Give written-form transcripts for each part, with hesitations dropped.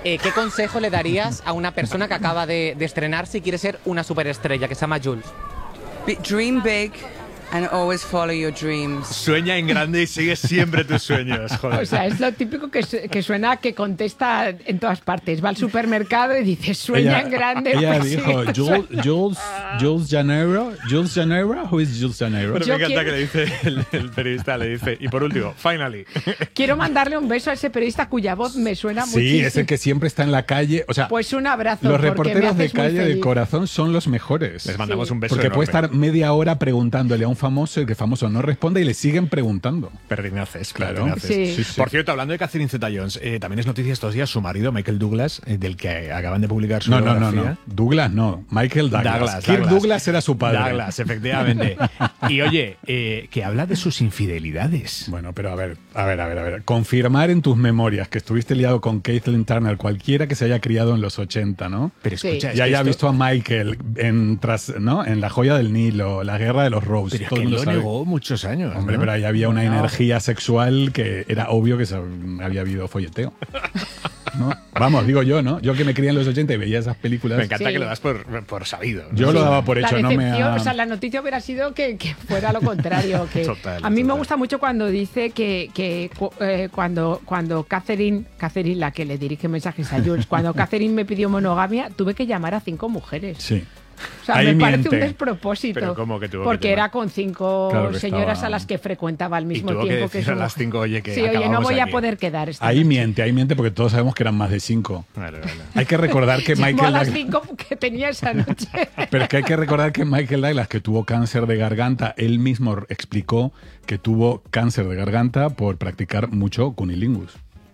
¿qué consejo le darías a una persona que acaba de estrenarse y quiere ser una superestrella, que se llama Jules? Dream big and always follow your dreams. Sueña en grande y sigue siempre tus sueños, joder. O sea, es lo típico que suena que contesta en todas partes. Va al supermercado y dice, sueña en grande. Ella pues dijo, sí, Jules Janeiro. Jules Janeiro, who is Jules Janeiro? Pero Yo me encanta quiero- que le dice el periodista, le dice, y por último, finally. Quiero mandarle un beso a ese periodista cuya voz me suena Sí, muchísimo. es el que siempre está en la calle. O sea, Pues un abrazo. los porque me reporteros de haces muy calle de feliz. corazón son los mejores. Les mandamos un beso Porque puede enorme. estar media hora preguntándole a un famoso y que el famoso no responde y le siguen preguntando. Perdinaces, Claro. perdinaces. Sí. Sí. Por cierto, hablando de Catherine Zeta-Jones, también es noticia estos días su marido, Michael Douglas, del que acaban de publicar su No. biografía. Douglas no. Michael Douglas. Kirk Douglas. Douglas era su padre. Douglas, efectivamente. Y oye, que habla de sus infidelidades. Bueno, pero a ver. Confirmar en tus memorias que estuviste liado con Caitlyn Turner, cualquiera que se haya criado en los 80, ¿no? Pero Sí. escucha, es Y que haya esto- visto a Michael en La Joya del Nilo, La Guerra de los Rose. Pero es todo que el mundo lo sabe. negó muchos años. Hombre, ¿no? pero ahí había una energía sexual que era obvio que había habido folleteo. ¿No? Vamos, digo yo, ¿no? Yo que me crié en los 80 y veía esas películas. Me encanta Sí. que lo das por sabido. ¿no? Yo lo daba por La hecho, no me decepción, ha... o sea, la noticia hubiera sido que fuera lo contrario. Que Total, a mí me total. gusta mucho cuando dice que cuando Catherine, la que le dirige mensajes a Jules, cuando Catherine me pidió monogamia, tuve que llamar a 5 mujeres. Sí. O sea, Ahí me parece un miente. despropósito. Pero ¿cómo que tuvo que porque llamar? era con 5 Claro que señoras estaba- a las que frecuentaba al Y mismo tuvo que tiempo que decir a su las mujer. 5, oye, que Sí, oye, no acabamos voy a aquí. poder quedar esta Ahí noche. miente, porque todos sabemos que eran más de 5. Vale. Hay que recordar que Llamó a Michael las Douglas... 5 que tenía esa noche. Pero es que hay que recordar que Michael Douglas, que tuvo cáncer de garganta, él mismo explicó que tuvo cáncer de garganta por practicar mucho cunilingus.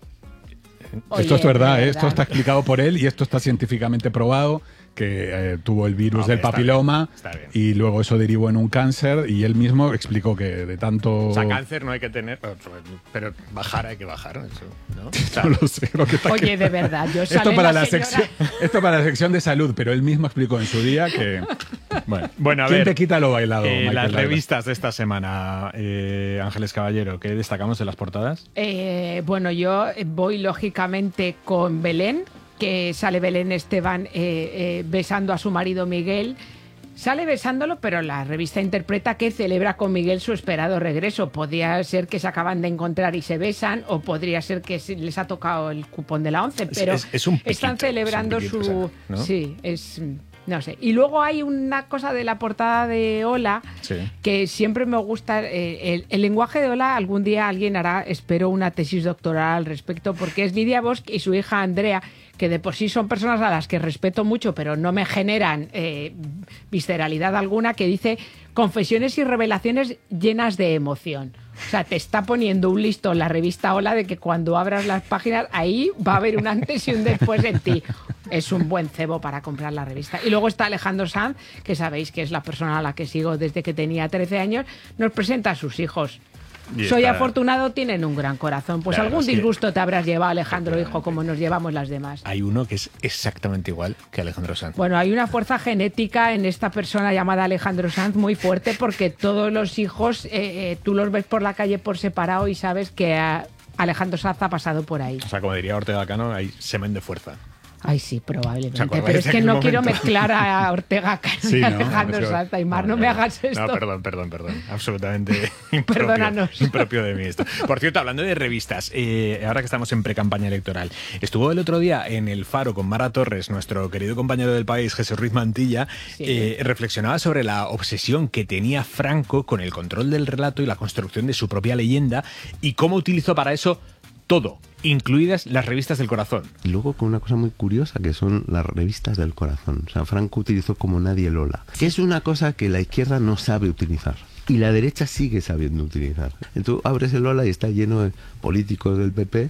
Oye, Esto es verdad, de esto está explicado por él y esto está científicamente probado, que tuvo el virus Hombre, del papiloma está bien. y luego eso derivó en un cáncer y él mismo explicó que de tanto... O sea, cáncer no hay que tener, pero bajar hay que bajar, eso, ¿no? O sea, No lo sé, lo que está Oye, de verdad, yo esto sale para la la señora- sección, esto para la sección de salud, pero él mismo explicó en su día que... Bueno, a ¿quién ver, te quita lo bailado? Michael las Douglas? revistas de esta semana, Ángeles Caballero, ¿qué destacamos de las portadas? Bueno, yo voy lógicamente con Belén, que sale Belén Esteban besando a su marido Miguel. Sale besándolo, pero la revista interpreta que celebra con Miguel su esperado regreso. Podría ser que se acaban de encontrar y se besan, o podría ser que les ha tocado el cupón de la 11, pero es un piquito, están celebrando es un piquito, su... o sea, ¿no? Sí, es... No sé. Y luego hay una cosa de la portada de Hola Sí. que siempre me gusta. El lenguaje de Hola, algún día alguien hará, espero, una tesis doctoral al respecto, porque es Lidia Bosch y su hija Andrea, que de por sí son personas a las que respeto mucho, pero no me generan visceralidad alguna, que dice confesiones y revelaciones llenas de emoción. O sea, te está poniendo un listo en la revista Hola de que cuando abras las páginas, ahí va a haber un antes y un después en ti. Es un buen cebo para comprar la revista. Y luego está Alejandro Sanz, que sabéis que es la persona a la que sigo desde que tenía 13 años, nos presenta a sus hijos. Y Soy está- afortunado, tienen un gran corazón. Pues Claro, algún es que- disgusto te habrás llevado, Alejandro, hijo, como nos llevamos las demás. Hay uno que es exactamente igual que Alejandro Sanz. Bueno, hay una fuerza genética en esta persona llamada Alejandro Sanz muy fuerte, porque todos los hijos tú los ves por la calle por separado y sabes que Alejandro Sanz ha pasado por ahí. O sea, como diría Ortega Cano, hay semen de fuerza. Ay, sí, probablemente. ¿Se acuerdan Pero es de que aquel no quiero momento? mezclar a Ortega Cano Sí, y a ¿no? Alejandro Eso- Sanz. Aymar, no me hagas esto. No, perdón. Absolutamente impropio, Perdónanos. impropio de mí esto. Por cierto, hablando de revistas, ahora que estamos en pre-campaña electoral, estuvo el otro día en El Faro con Mara Torres, nuestro querido compañero del país, Jesús Ruiz Mantilla, Sí. reflexionaba sobre la obsesión que tenía Franco con el control del relato y la construcción de su propia leyenda y cómo utilizó para eso todo, incluidas las revistas del corazón. Y luego con una cosa muy curiosa que son las revistas del corazón. O sea, Franco utilizó como nadie el Ola, que es una cosa que la izquierda no sabe utilizar. Y la derecha sigue sabiendo utilizar. Tú abres el Ola y está lleno de políticos del PP,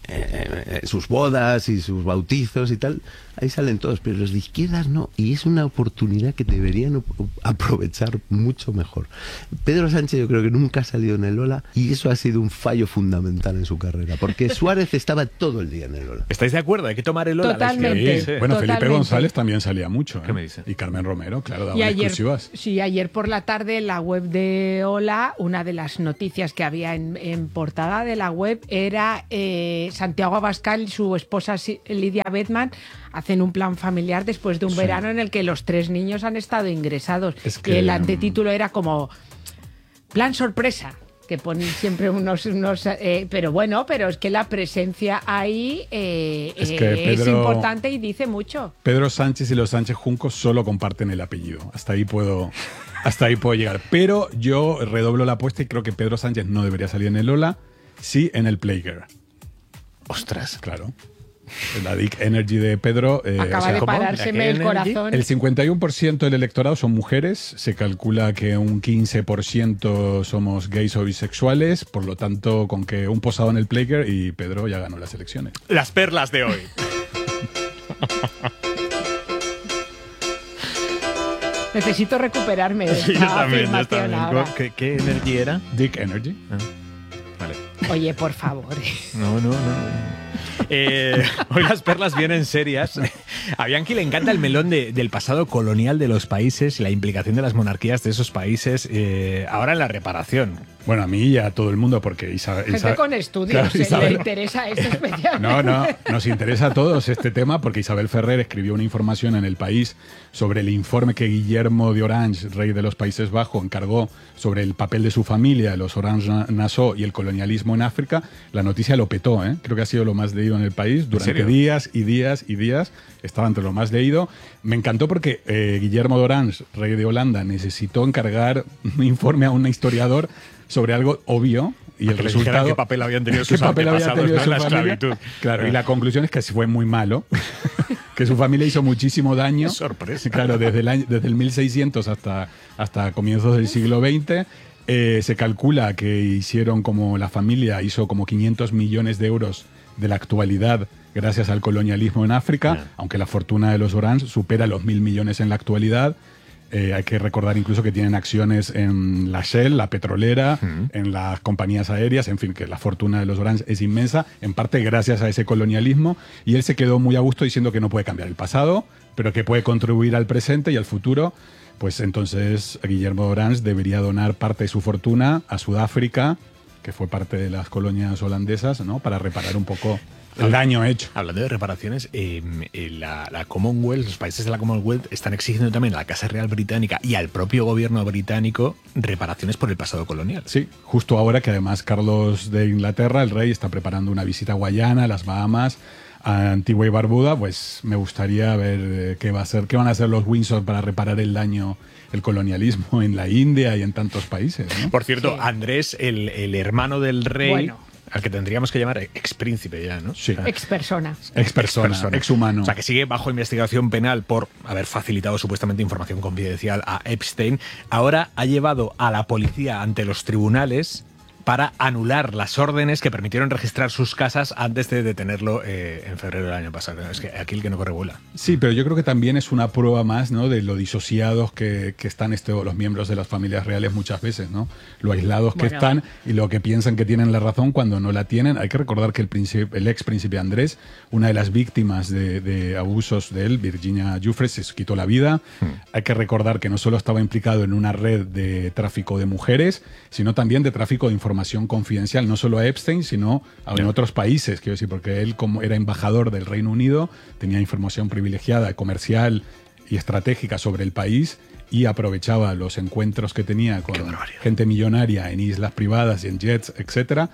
sus bodas y sus bautizos y tal. Ahí salen todos, pero los de izquierdas no. Y es una oportunidad que deberían aprovechar mucho mejor. Pedro Sánchez yo creo que nunca ha salido en el Ola y eso ha sido un fallo fundamental en su carrera. Porque Suárez estaba todo el día en el Ola. ¿Estáis de acuerdo? Hay que tomar el Ola. a la Totalmente. izquierda. Sí. Sí. Bueno, Felipe Totalmente. González también salía mucho. ¿Qué me dice? Y Carmen Romero, claro, daba Y ayer, exclusivas. sí, ayer por la tarde en la web de Hola, una de las noticias que había en portada de la web era Santiago Abascal y su esposa Lidia Bedman hacen un plan familiar después de un verano en el que los 3 niños han estado ingresados. Es que, y el antetítulo era como plan sorpresa, que ponen siempre unos pero bueno, pero es que la presencia ahí es importante y dice mucho. Pedro Sánchez y los Sánchez Juncos solo comparten el apellido. Hasta ahí puedo llegar. Pero yo redoblo la apuesta y creo que Pedro Sánchez no debería salir en el Lola, sí en el Playgirl. Ostras. Claro. La Dick Energy de Pedro. Acaba de parárseme el corazón. El 51% del electorado son mujeres. Se calcula que un 15% somos gays o bisexuales. Por lo tanto, con que un posado en el Playgirl y Pedro ya ganó las elecciones. Las perlas de hoy. Necesito recuperarme de Sí, yo esta también. afirmación ahora. ¿Qué energía era? Dick Energy. Vale. Oye, por favor. No. Hoy las perlas vienen serias. A Bianchi le encanta el melón del pasado colonial de los países y la implicación de las monarquías de esos países ahora en la reparación. Bueno, a mí y a todo el mundo, porque Gente con estudios, Isabel, le interesa esto especialmente. No, nos interesa a todos este tema porque Isabel Ferrer escribió una información en El País sobre el informe que Guillermo de Orange, rey de los Países Bajos, encargó sobre el papel de su familia, los Orange-Nassau y el colonialismo en África. La noticia lo petó, ¿eh? Creo que ha sido lo más leído en El País durante días y días y días. Estaba entre lo más leído. Me encantó porque Guillermo de Orange, rey de Holanda, necesitó encargar un informe a un historiador sobre algo obvio y el resultado qué papel habían tenido sus antepasados, ¿no? En la esclavitud. Claro, y la conclusión es que fue muy malo, que su familia hizo muchísimo daño. Qué sorpresa. Claro, desde el 1600 hasta comienzos del siglo XX. Se calcula que la familia hizo como 500 millones de euros de la actualidad gracias al colonialismo en África, aunque la fortuna de los Orange supera los 1.000 millones en la actualidad. Hay que recordar incluso que tienen acciones en la Shell, la petrolera, en las compañías aéreas, en fin, que la fortuna de los Orange es inmensa, en parte gracias a ese colonialismo, y él se quedó muy a gusto diciendo que no puede cambiar el pasado, pero que puede contribuir al presente y al futuro. Pues entonces Guillermo Orange debería donar parte de su fortuna a Sudáfrica, que fue parte de las colonias holandesas, ¿no? Para reparar un poco el daño hecho. Hablando de reparaciones, la Commonwealth, los países de la Commonwealth están exigiendo también a la Casa Real Británica y al propio gobierno británico reparaciones por el pasado colonial. Sí, justo ahora que además Carlos de Inglaterra, el rey, está preparando una visita a Guayana, a las Bahamas, a Antigua y Barbuda, pues me gustaría ver qué van a hacer los Windsor para reparar el daño, el colonialismo en la India y en tantos países, ¿no? Por cierto, Sí. Andrés, el hermano del rey, Bueno. al que tendríamos que llamar expríncipe ya, ¿no? Sí. Expersona. Expersona, exhumano. O sea, que sigue bajo investigación penal por haber facilitado supuestamente información confidencial a Epstein. Ahora ha llevado a la policía ante los tribunales para anular las órdenes que permitieron registrar sus casas antes de detenerlo en febrero del año pasado. Es que aquí el que no corre vuela. Sí, pero yo creo que también es una prueba más, ¿no?, de lo disociados que están los miembros de las familias reales muchas veces, ¿no? Lo aislados que están y lo que piensan que tienen la razón cuando no la tienen. Hay que recordar que el ex príncipe Andrés, una de las víctimas de abusos de él, Virginia Giuffre, se quitó la vida. Hay que recordar que no solo estaba implicado en una red de tráfico de mujeres, sino también de tráfico de información confidencial, no solo a Epstein, sino en otros países, quiero decir, porque él, como era embajador del Reino Unido, tenía información privilegiada, comercial y estratégica sobre el país y aprovechaba los encuentros que tenía con gente millonaria en islas privadas y en jets, etcétera,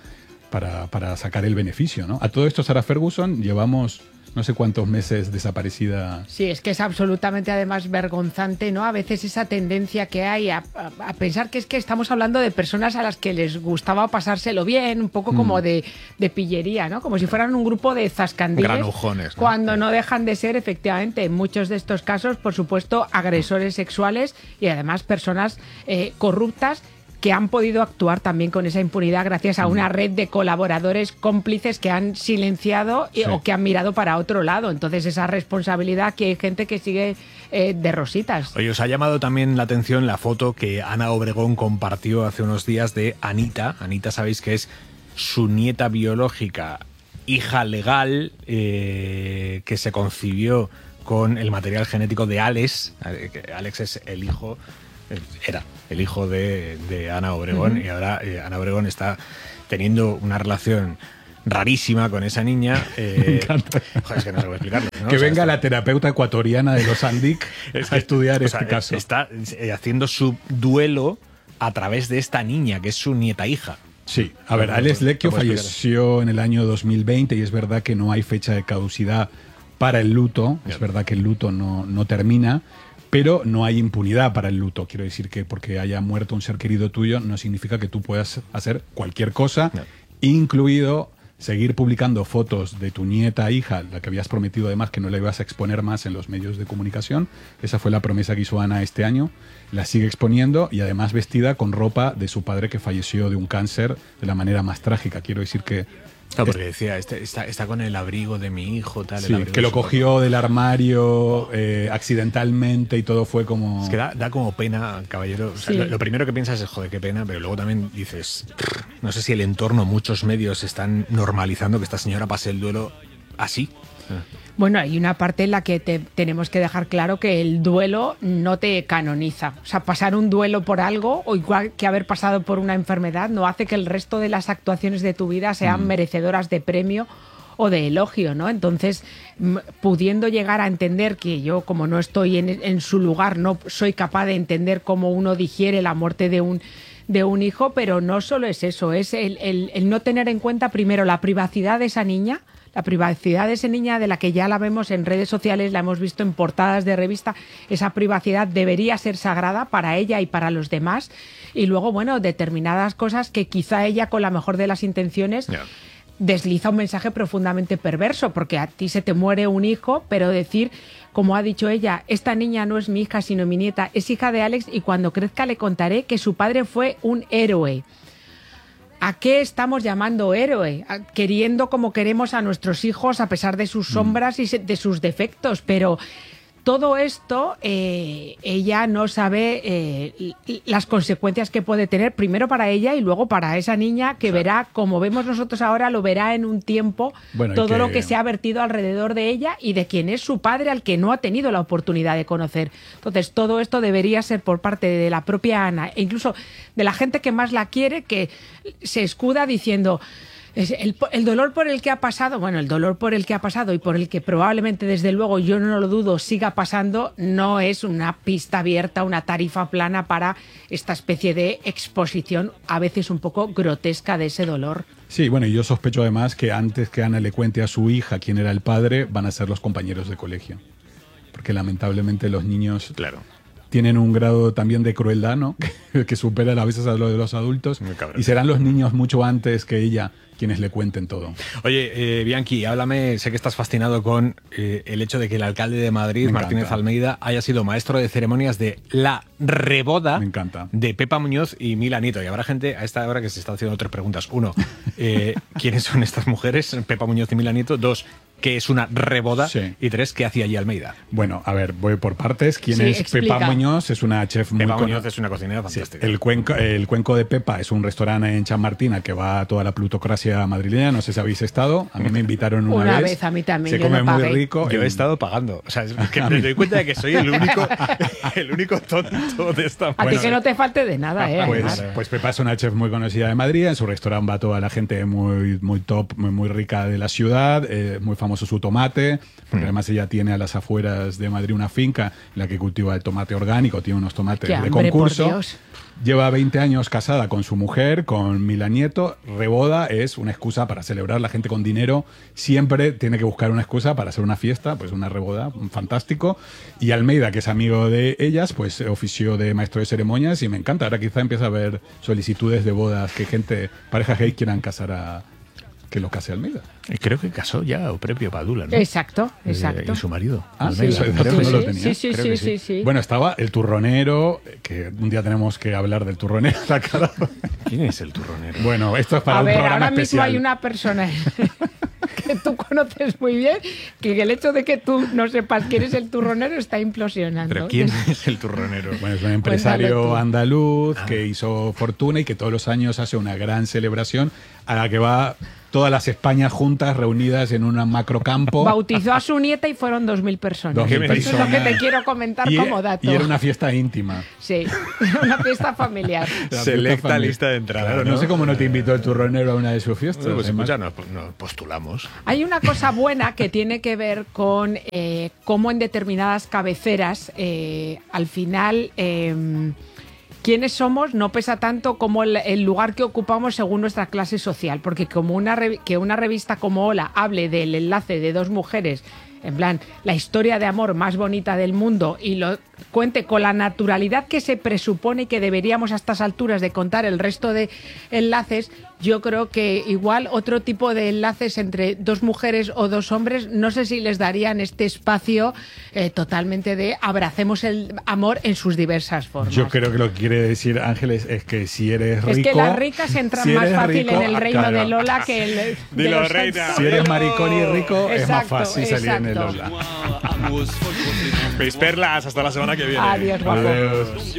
para sacar el beneficio, ¿no? A todo esto, Sarah Ferguson, llevamos no sé cuántos meses desaparecida. Sí, es que es absolutamente además vergonzante, ¿no? A veces esa tendencia que hay a pensar que es que estamos hablando de personas a las que les gustaba pasárselo bien, un poco como de pillería, ¿no? Como si fueran un grupo de zascandiles. Granujones, ¿no? Cuando no dejan de ser, efectivamente, en muchos de estos casos, por supuesto, agresores sexuales y además personas corruptas que han podido actuar también con esa impunidad gracias a una red de colaboradores cómplices que han silenciado o que han mirado para otro lado. Entonces, esa responsabilidad, que hay gente que sigue de rositas. Oye, os ha llamado también la atención la foto que Ana Obregón compartió hace unos días de Anita. Anita, sabéis que es su nieta biológica, hija legal, que se concibió con el material genético de Alex. Alex es el hijo... Era el hijo de Ana Obregón y ahora Ana Obregón está teniendo una relación rarísima con esa niña. Joder, es que no sé cómo explicarlo, ¿no? Que O sea, venga la terapeuta ecuatoriana de los Andic a estudiar este caso. Está haciendo su duelo a través de esta niña, que es su nieta-hija. Sí, a ver, Alex Lecchio falleció en el año 2020 y es verdad que no hay fecha de caducidad para el luto. Es verdad que el luto no termina, pero no hay impunidad para el luto. Quiero decir que porque haya muerto un ser querido tuyo no significa que tú puedas hacer cualquier cosa, incluido seguir publicando fotos de tu nieta, hija, la que habías prometido además que no la ibas a exponer más en los medios de comunicación. Esa fue la promesa que hizo Ana este año. La sigue exponiendo y además vestida con ropa de su padre que falleció de un cáncer de la manera más trágica. Quiero decir que... Claro, porque decía, está con el abrigo de mi hijo, tal. Sí, que lo cogió del armario accidentalmente y todo fue como... Es que da como pena, caballero. O sea, lo primero que piensas es, joder, qué pena, pero luego también dices, no sé si el entorno, muchos medios están normalizando que esta señora pase el duelo así. Bueno, hay una parte en la que tenemos que dejar claro que el duelo no te canoniza. O sea, pasar un duelo por algo, o igual que haber pasado por una enfermedad, no hace que el resto de las actuaciones de tu vida sean merecedoras de premio o de elogio, ¿no? Entonces, pudiendo llegar a entender que yo, como no estoy en su lugar, no soy capaz de entender cómo uno digiere la muerte de un hijo, pero no solo es eso, es el no tener en cuenta primero la privacidad de esa niña. La privacidad de esa niña, de la que ya la vemos en redes sociales, la hemos visto en portadas de revista, esa privacidad debería ser sagrada para ella y para los demás. Y luego, bueno, determinadas cosas que quizá ella, con la mejor de las intenciones, desliza un mensaje profundamente perverso, porque a ti se te muere un hijo, pero decir, como ha dicho ella, esta niña no es mi hija, sino mi nieta, es hija de Alex y cuando crezca le contaré que su padre fue un héroe. ¿A qué estamos llamando héroe? Queriendo como queremos a nuestros hijos a pesar de sus sombras y de sus defectos, pero todo esto ella no sabe las consecuencias que puede tener, primero para ella y luego para esa niña que verá, como vemos nosotros ahora, lo verá en un tiempo, todo lo que se ha vertido alrededor de ella y de quien es su padre, al que no ha tenido la oportunidad de conocer. Entonces, todo esto debería ser por parte de la propia Ana e incluso de la gente que más la quiere, que se escuda diciendo... El dolor por el que ha pasado, bueno, el dolor por el que ha pasado y por el que probablemente, desde luego, yo no lo dudo, siga pasando, no es una pista abierta, una tarifa plana para esta especie de exposición, a veces un poco grotesca, de ese dolor. Sí, bueno, y yo sospecho además que antes que Ana le cuente a su hija quién era el padre, van a ser los compañeros de colegio. Porque lamentablemente los niños... Claro. Tienen un grado también de crueldad, ¿no? que superan a veces a lo de los adultos. Y serán los niños mucho antes que ella quienes le cuenten todo. Oye, Bianchi, háblame, sé que estás fascinado con el hecho de que el alcalde de Madrid, Martínez Almeida, haya sido maestro de ceremonias de la reboda de Pepa Muñoz y Mila Nieto. Y habrá gente a esta hora que se está haciendo 3 preguntas. 1, ¿quiénes son estas mujeres, Pepa Muñoz y Mila Nieto? 2, ¿qué es una reboda? Sí. Y 3, ¿qué hacía allí Almeida? Bueno, a ver, voy por partes. ¿Quién es explica. Pepa Muñoz? Es una chef muy... Pepa Muñoz es una cocinera fantástica. Sí, el Cuenco de Pepa es un restaurante en Chamartín que va a toda la plutocracia madrileña. No sé si habéis estado. A mí me invitaron una vez. A mí también. Se come muy rico. Yo he estado pagando. O sea, es que me doy cuenta de que soy el único tonto de esta manera. A ti que no te falte de nada, Pues Pepa es una chef muy conocida de Madrid. En su restaurante va toda la gente muy top, muy rica de la ciudad. Muy famoso su tomate. Porque además ella tiene a las afueras de Madrid una finca en la que cultiva el tomate orgánico. Tiene unos tomates de concurso. Lleva 20 años casada con su mujer, con Mila Nieto. Reboda es una excusa para celebrar. La gente con dinero siempre tiene que buscar una excusa para hacer una fiesta, pues una reboda, fantástico. Y Almeida, que es amigo de ellas, pues ofició de maestro de ceremonias y me encanta. Ahora quizá empieza a haber solicitudes de bodas que parejas gay quieran casar a... que lo case Almeida. Creo que casó ya o Prepio Padula, ¿no? Exacto. Y su marido. Almeida. Sí. Bueno, estaba el turronero, que un día tenemos que hablar del turronero. ¿Quién es el turronero? Bueno, esto es para un programa ahora especial. Mismo hay una persona que tú conoces muy bien, que el hecho de que tú no sepas quién es el turronero está implosionando. ¿Pero quién es el turronero? Bueno, es un empresario andaluz Ah. que hizo fortuna y que todos los años hace una gran celebración a la que va todas las Españas juntas reunidas en un macrocampo. Bautizó a su nieta y fueron 2.000 personas. 2.000 Eso es lo que personas. te quiero comentar como dato. Y era una fiesta íntima. Sí, una fiesta familiar. La Selecta fiesta familiar. lista de entrada, Claro, ¿no? no sé cómo no te invitó el turronero a una de sus fiestas. Pues además. escucha, nos postulamos. Hay una cosa buena que tiene que ver con cómo en determinadas cabeceras, al final, quiénes somos no pesa tanto como el lugar que ocupamos según nuestra clase social. Porque como que una revista como Hola hable del enlace de dos mujeres, en plan, la historia de amor más bonita del mundo, y lo cuente con la naturalidad que se presupone que deberíamos a estas alturas de contar el resto de enlaces, yo creo que igual otro tipo de enlaces entre dos mujeres o dos hombres, no sé si les darían este espacio totalmente de abracemos el amor en sus diversas formas. Yo creo que lo que quiere decir Ángeles es que si eres rico... Es que las ricas entran si más eres fácil rico, en el reino claro. de Lola que el de Dilo, los reina. santos. Si eres maricón y rico, es más Exacto, fácil salir en el exacto. Lola. Mis perlas, hasta la semana que viene. Adiós, guapo. Adiós.